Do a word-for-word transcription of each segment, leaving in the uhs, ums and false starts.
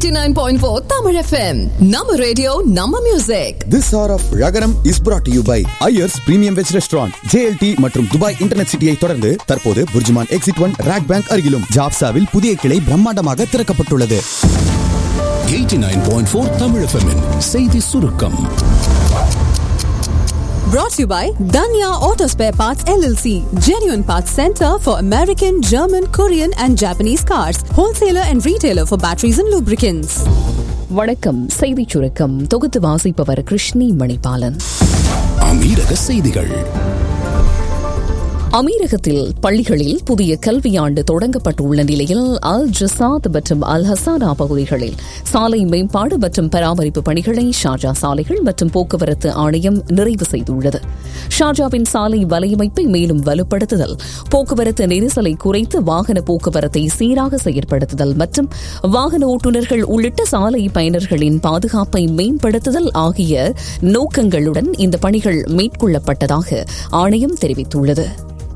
eighty-nine point four Tamil F M. Nama radio, Nama music. This hour of Ragaram is brought to you by Ayers Premium Veg Restaurant, J L T மற்றும் Dubai internet சிட்டியை தொடர்ந்து தற்போது BurJuman exit one rock bank அருகிலும் ஜாப்சாவில் புதிய கிளை பிரம்மாண்டமாக திறக்கப்பட்டுள்ளது. eighty-nine point four Tamil F M இன் செய்தி சுருக்கம். Brought to you by Danya Auto Spare Parts L L C, genuine parts center for American, German, Korean and Japanese cars, wholesaler and retailer for batteries and lubricants. வணக்கம். செய்தி சுருக்கம் தொகுத்து வாசிப்பவர் கிருஷ்ணி மணிபாலன். அமீரக செய்திகள். அமீரகத்தில் பள்ளிகளில் புதிய கல்வியாண்டு தொடங்கப்பட்டுள்ள நிலையில் அல் ஜசாத் மற்றும் அல் ஹசானா பகுதிகளில் சாலை மேம்பாடு மற்றும் பராமரிப்பு பணிகளை ஷார்ஜா சாலைகள் மற்றும் போக்குவரத்து ஆணையம் நிறைவு செய்துள்ளது. ஷார்ஜாவின் சாலை வலையமைப்பை மேலும் வலுப்படுத்துதல், போக்குவரத்து நெரிசலை குறைத்து வாகன போக்குவரத்தை சீராக செயற்படுத்துதல் மற்றும் வாகன ஓட்டுநர்கள் உள்ளிட்ட சாலை பயனர்களின் பாதுகாப்பை மேம்படுத்துதல் ஆகிய நோக்கங்களுடன் இந்த பணிகள் மேற்கொள்ளப்பட்டதாக ஆணையம் தெரிவித்துள்ளது.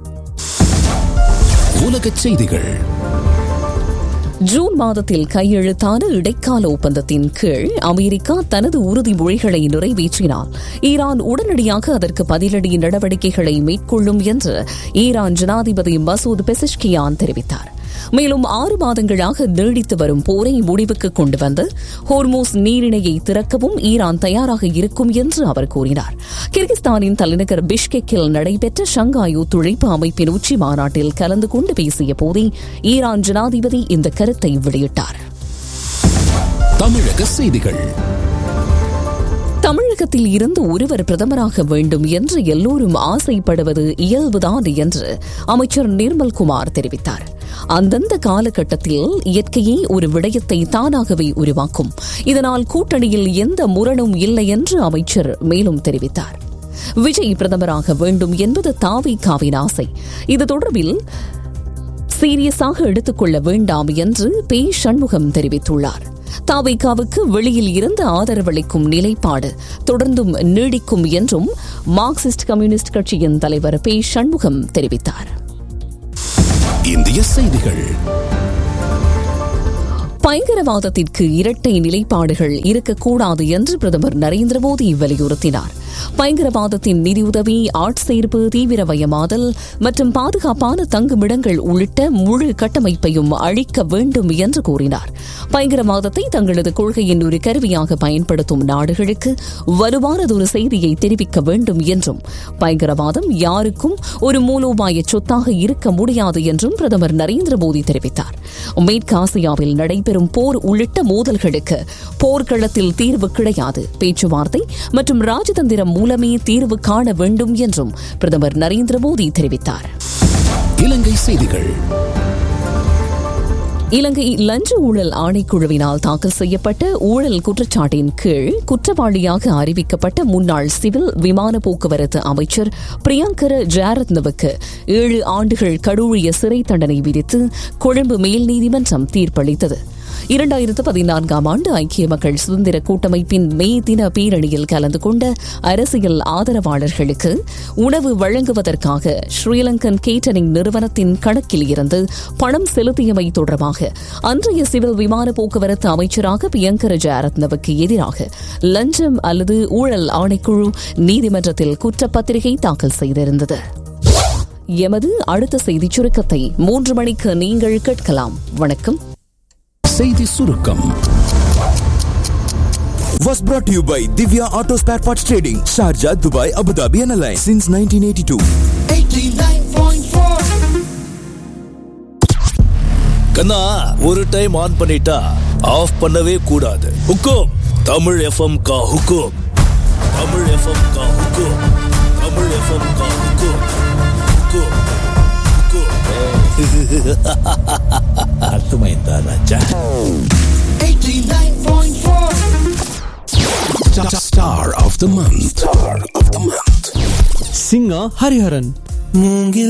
உலகச் செய்திகள். ஜூன் மாதத்தில் கையெழுத்தான இடைக்கால ஒப்பந்தத்தின் கீழ் அமெரிக்கா தனது உறுதிமொழிகளை நிறைவேற்றினால் ஈரான் உடனடியாக அதற்கு பதிலடி நடவடிக்கைகளை மேற்கொள்ளும் என்று ஈரான் ஜனாதிபதி மசூத் பெசஷ்கியான் தெரிவித்தார். மேலும் ஆறு மாதங்களாக நீடித்து வரும் போரை முடிவுக்கு கொண்டு வந்து ஹோர்மூஸ் நீரிணையை திறக்கவும் ஈரான் தயாராக இருக்கும் என்று அவர் கூறினார். கிர்கிஸ்தானின் தலைநகர் பிஷ்கெக்கில் நடைபெற்ற ஷங்காய் ஒத்துழைப்பு அமைப்பின் உச்சி மாநாட்டில் கலந்து கொண்டு பேசிய போதே ஈரான் ஜனாதிபதி இந்த கருத்தை வெளியிட்டார். தமிழக செய்திகள். தமிழகத்தில் இருந்து ஒருவர் பிரதமராக வேண்டும் என்று எல்லோரும் ஆசைப்படுவது இயல்புதான் என்று அமைச்சர் நிர்மல்குமார் தெரிவித்தார். அந்தந்த காலகட்டத்தில் இயற்கையே ஒரு விடயத்தை தானாகவே உருவாக்கும். இதனால் கூட்டணியில் எந்த முரணும் இல்லை என்று அமைச்சர் மேலும் தெரிவித்தார். விஜய் பிரதமராக வேண்டும் என்பது தாவிகாவின் ஆசை. இது தொடர்பில் சீரியஸாக எடுத்துக்கொள்ள வேண்டாம் என்று பே சண்முகம் தெரிவித்துள்ளார். தாவிகாவுக்கு வெளியில் இருந்து ஆதரவளிக்கும் நிலைப்பாடு தொடர்ந்தும் நீடிக்கும் என்றும் மார்க்சிஸ்ட் கம்யூனிஸ்ட் கட்சியின் தலைவர் பே சண்முகம் தெரிவித்தார். இந்திய செய்திகள். பயங்கரவாதத்திற்கு இரட்டை நிலைப்பாடுகள் இருக்கக்கூடாது என்று பிரதமர் நரேந்திர மோடி வலியுறுத்தினார். பயங்கரவாதத்தின் நிதியுதவி, ஆட்சேர்ப்பு, தீவிரமயமாதல் மற்றும் பாதுகாப்பான தங்குமிடங்கள் உள்ளிட்ட முழு கட்டமைப்பையும் அழிக்க வேண்டும் என்று கூறினார். பயங்கரவாதத்தை தங்களது கொள்கையின் ஒரு கருவியாக பயன்படுத்தும் நாடுகளுக்கு வலுவானதொரு செய்தியை தெரிவிக்க வேண்டும் என்றும், பயங்கரவாதம் யாருக்கும் ஒரு மூலோபாய சொத்தாக இருக்க முடியாது என்றும் பிரதமர் நரேந்திர மோடி தெரிவித்தார். மேற்காசியாவில் நடைபெறும் போர் உள்ளிட்ட மோதல்களுக்கு போர்க்களத்தில் தீர்வு கிடையாது, பேச்சுவார்த்தை மற்றும் ராஜதந்திரம் மூலமே தீர்வு காண வேண்டும் என்றும் பிரதமர் நரேந்திர மோடி தெரிவித்தார். இலங்கை செய்திகள். இலங்கை லஞ்ச ஊழல் ஆணைக்குழுவினால் தாக்கல் செய்யப்பட்ட ஊழல் குற்றச்சாட்டின் கீழ் குற்றவாளியாக அறிவிக்கப்பட்ட முன்னாள் சிவில் விமான போக்குவரத்து அமைச்சர் பிரியங்கர ஜெயரத்னவுக்கு ஏழு ஆண்டுகள் கடூழிய சிறை தண்டனை விதித்து கொழும்பு மேல் நீதிமன்றம் தீர்ப்பளித்தது. இரண்டாயிரத்து பதினான்காம் ஆண்டு ஐக்கிய மக்கள் சுதந்திர கூட்டமைப்பின் மே தின பேரணியில் கலந்து கொண்ட அரசியல் ஆதரவாளர்களுக்கு உணவு வழங்குவதற்காக ஸ்ரீலங்கன் கேட்டரிங் நிறுவனத்தின் கணக்கில் இருந்து பணம் செலுத்தியமை தொடர்பாக அன்றைய சிவில் விமான போக்குவரத்து அமைச்சராக பிரியங்கர ஜெயரத்னவுக்கு எதிராக லஞ்சம் அல்லது ஊழல் ஆணைக்குழு நீதிமன்றத்தில் குற்றப்பத்திரிகை தாக்கல் செய்திருந்தது. எமது அடுத்த செய்தி சுருக்கத்தை மூன்று மணிக்கு நீங்கள் கேட்கலாம். வணக்கம். செய்தி சுருக்கம் Was brought to you by Divya Auto Spare Parts Trading, Sharjah, Dubai, Abu Dhabi and Alliance since nineteen eighty-two. eighty-nine point four. கண்ணா, ஒரு டைம் ஆன் பண்ணிட்டா ஆஃப் பண்ணவே கூடாது. ஹுக்கும் தமிழ் எஃப்எம் கா ஹுக்கும், தமிழ் எஃப்எம் கா ஹுக்கும், தமிழ் எஃப்எம் கா ஹுக்கும், ஹுக்கும் ஹுக்கும். அர்த்தமைந்தா ராஜா. eighty-nine point four. Star of the month. Star of the month. Singer Hariharan.